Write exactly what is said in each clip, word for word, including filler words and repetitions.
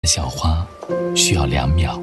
小花需要两秒，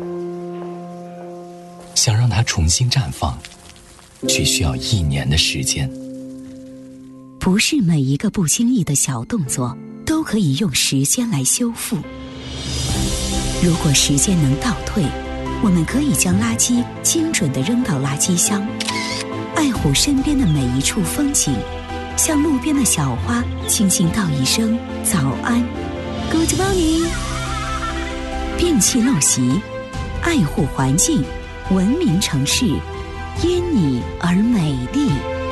想让它重新绽放，却需要一年的时间。 不是每一个不经意的小动作都可以用时间来修复。如果时间能倒退，我们可以将垃圾精准地扔到垃圾箱，爱护身边的每一处风景，向路边的小花轻轻道一声早安 Good morning。 摒弃陋习，爱护环境，文明城市因你而美丽。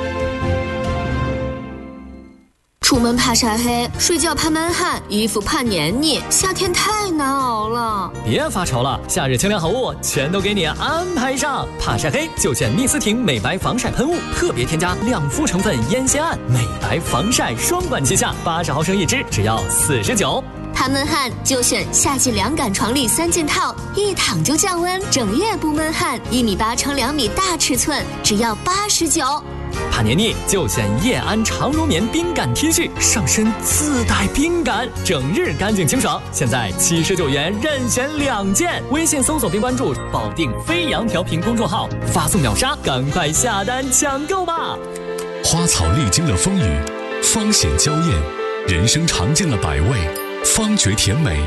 出门怕晒黑，睡觉怕闷汗，衣服怕黏腻，夏天太难熬了。 别发愁了，夏日清凉好物全都给你安排上。怕晒黑就选蜜思婷美白防晒喷雾，特别添加两副成分烟酰胺，美白防晒双管齐下，八十毫升一支，只要四十九。 怕闷汗就选夏季凉感床笠三件套，一躺就降温，整夜不闷汗，一米八乘两米大尺寸，只要八十九。 怕黏腻就选叶安长绒棉冰感 T 恤，上身自带冰感，整日干净清爽。现在七十九元任选两件，微信搜索并关注保定飞扬调频公众号，发送秒杀，赶快下单抢购吧。 花草历经了风雨，方显娇艳；人生尝尽了百味，方觉甜美。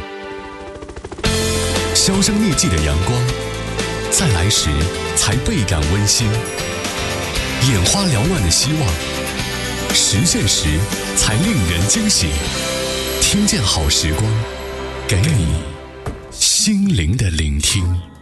销声匿迹的阳光，再来时才倍感温馨。眼花缭乱的希望，实现时才令人惊喜。听见好时光，给你心灵的聆听。